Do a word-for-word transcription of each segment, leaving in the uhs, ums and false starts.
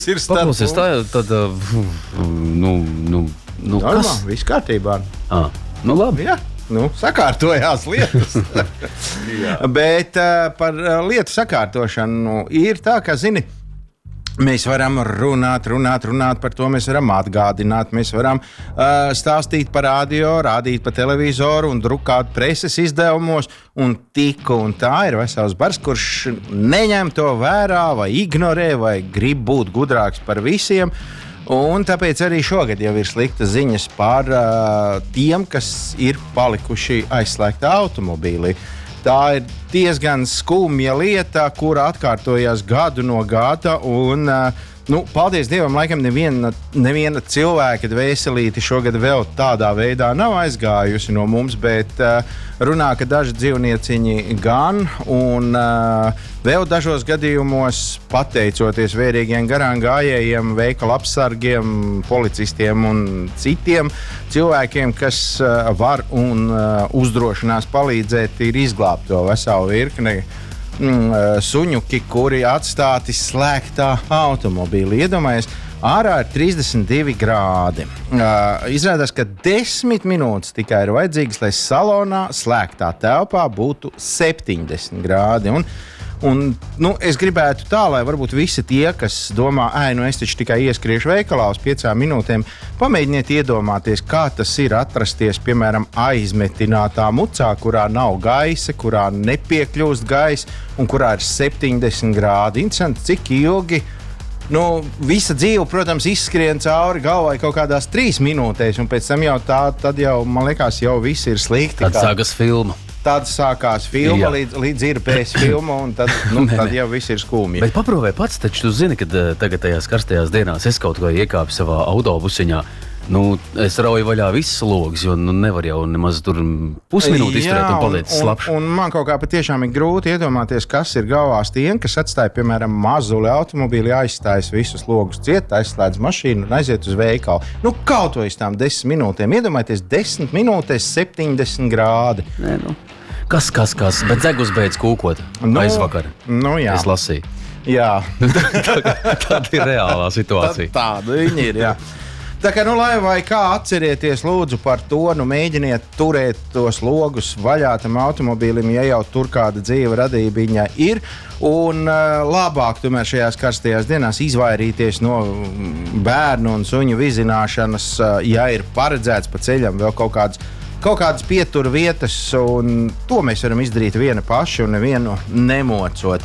ir Paklausies, tā jau tāda, nu, nu, nu Normā, kas? Viss kārtībā. Ah, nu labi. Jā, nu, sakārtojās lietas. Bet uh, par uh, lietu sakārtošanu nu, ir tā, ka, zini, mēs varam runāt, runāt, runāt par to, mēs varam atgādināt, mēs varam uh, stāstīt par radio, rādīt pa televizoru un drukāt preses izdevumos, un tiku un tā ir vesels bars, kurš neņem to vērā vai ignorē vai grib būt gudrāks par visiem. Un tāpēc arī šogad jau ir sliktas ziņas par uh, tiem, kas ir palikuši aizslēgtā automobīlī. Tā ir diezgan skumja lieta, kura atkārtojas gadu no gada. Un, uh, nu, paldies Dievam, laikam neviena, neviena cilvēka dvēselīte šogad vēl tādā veidā nav aizgājusi no mums, bet uh, runā, ka daži dzīvnieciņi gan. Un, uh, Vēl dažos gadījumos, pateicoties vērīgiem garām gājējiem, veikala apsargiem, policistiem un citiem cilvēkiem, kas uh, var un uh, uzdrošinās palīdzēt, ir izglābt to veselu virkni mm, suņuki, kuri atstāti slēgtā automobīlī. Iedomājies, ārā ir trīsdesmit divi grādi. Uh, izrādās, ka desmit minūtes tikai ir vajadzīgas, lai salonā slēgtā telpā būtu septiņdesmit grādi. Un, Un, nu, es gribētu tā, lai varbūt visi tie, kas domā, ej, nu es taču tikai ieskriešu veikalā uz piecām minūtēm, pamēģiniet iedomāties, kā tas ir atrasties, piemēram, aizmetinātā mucā, kurā nav gaisa, kurā nepiekļūst gaisa un kurā ir septiņdesmit grādi. Interesanti, cik ilgi. Nu, visa dzīve, protams, izskrien cauri galvai kaut kādās trīs minūtēs, un pēc tam jau tā, tad jau, man liekas, jau viss ir slikti. Tad sākas filma. Tad sākās filma, līdz, līdz ir pēc filma, un tad, nu, tad jau viss ir skumji. Bet paprovē pats, taču tu zini, ka tagad tajās karstajās dienās es kaut kā iekāpu savā autobusiņā. Nu, es rauju vaļā visas logas, jo nu, nevar jau nemaz tur pusminūti izturēt un paliec slapš. Un, un man kaut kā patiešām ir grūti iedomāties, kas ir galvās tiem, kas atstāja, piemēram, mazuli automobīli, aizstājas visus logus ciet, aizslēdz mašīnu un aiziet uz veikalu. Nu, kaut vai uz tām desmit minūtēm. Iedomājieties, desmit minūtēs septiņdesmit grādi. Nē, nu. Kas, kas, kas, bet dzegus beidz kūkot nu, aizvakar. Nu, jā. Es lasīju. Jā. Tāda ir reālā situācija. Tā, tāda viņi ir, jā. Tā kā, nu, lai vai kā atcerieties lūdzu par to, nu, mēģiniet turēt tos logus vaļā tam automobīlim, ja jau tur kāda dzīve radībiņa ir. Un uh, labāk tomēr šajās karstajās dienās izvairīties no bērnu un suņu vizināšanas, uh, ja ir paredzēts pa ceļam vēl kaut kāds Kaut kādas pietura vietas, un to mēs varam izdarīt viena paši un nevienu nemocot.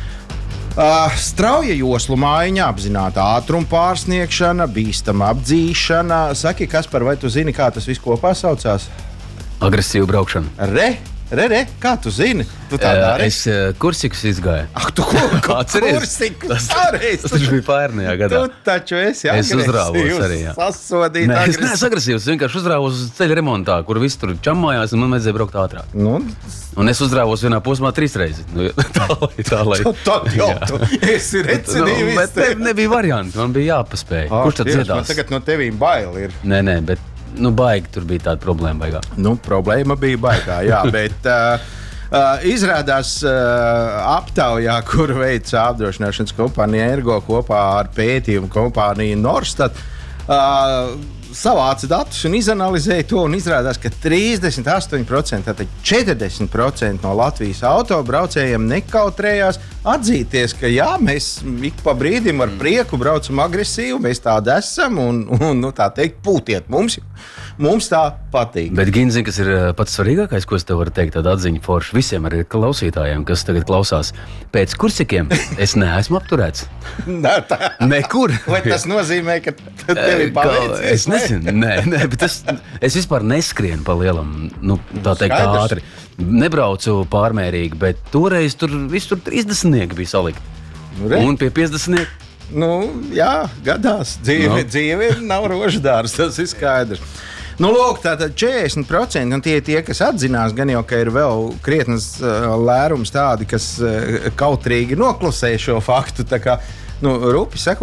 Uh, strauja joslu maiņa, apzināta ātruma pārsniegšana, bīstama apdzīšana. Saki, Kaspar, vai tu zini, kā tas viss kopā saucās? Agresīva braukšana. Re, re, re, kā tu zini? Tu tā dari? Es uh, kursikus izgāju. Ak, tu ko? Kursikus? Tas taču bija pērnajā gadā. Tu taču esi agresīvs. Es uzrāvos arī, jā. Sasodīt Nē, agresīvs. es neesmu agresīvs, es vienkārši uzrāvos ceļa remontā, kur viss tur čamājās, un man vajadzēja braukt ātrāk. Nu, un es uzrāvos vienā posmā trīs reizes. Nu, tā, tā, lai... Tad jau tu esi recidīvis. Nu, bet ne, nebija varianti, man bija jāpaspēj. Ah, Kurš tad tieši, dziedās? Man tagad no tevīm bail ir. Nē, nē, bet nu, baigi tur bija tāda problēma baigā. Nu, problēma bija baigā, jā, bet uh, uh, izrādās uh, aptaujā, kur veids apdrošināšanas kompānija Ergo kopā ar pētījumu kompāniju Norstat, uh, savāca datus un izanalizēja to, un izrādās, ka trīsdesmit astoņi procenti, tātad četrdesmit procenti no Latvijas autobraucējiem nekautrējās atzīties, ka jā, mēs ik pa brīdim ar prieku braucam agresīvi, mēs tādi esam, un, un nu, tā teikt, pūtiet mums, mums tā patīk. Bet, Gini, zini, kas ir pats svarīgākais, ko es tev varu teikt, tāda atziņa forša visiem arī klausītājiem, kas tagad klausās. Pēc kursikiem es neesmu apturēts. Nē, tā. Nekur. Vai tas nozīmē, ka tev ir paveicies? Es nezinu, nē, nē, bet es, es vispār neskrienu pa lielam, nu, tā teikt, Skaidrs. ātri. Nebraucu pārmērīgi, bet toreiz tur viss tur trīsdesmitnieki bija salikti. Re. Un pie piecdesmitnieki. Nu, jā, gadās. Dzīve, No. dzīve nav roždārs, tas ir skaidrs. Nu, lūk, tātad četrdesmit procenti, un tie tie, kas atzinās, gan jau, ka ir vēl krietnes uh, lērums tādi, kas uh, kautrīgi noklusē šo faktu. Tā kā, nu, rupi sakot,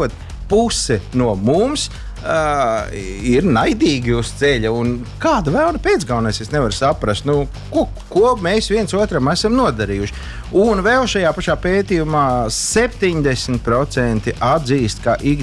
puse no mums uh, ir naidīgi uz ceļa. Kāda vēl pēcgalvenais, es nevaru saprast, nu, ko, ko mēs viens otram esam nodarījuši. Un vēl šajā pašā pētījumā septiņdesmit procenti atzīst, ka